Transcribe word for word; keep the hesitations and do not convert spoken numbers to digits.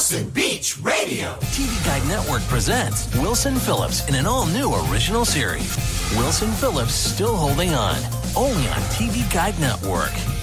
Wilson Beach Radio. T V Guide Network presents Wilson Phillips in an all-new original series. Wilson Phillips Still Holding On, only on T V Guide Network.